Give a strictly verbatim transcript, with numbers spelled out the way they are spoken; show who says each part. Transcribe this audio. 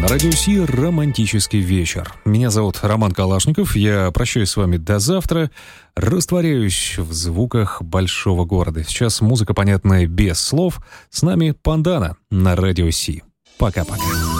Speaker 1: На Радио Си романтический вечер. Меня зовут Роман Калашников. Я прощаюсь с вами до завтра. Растворяюсь в звуках большого города. Сейчас музыка, понятная без слов. С нами Пандана на Радио Си. Пока-пока.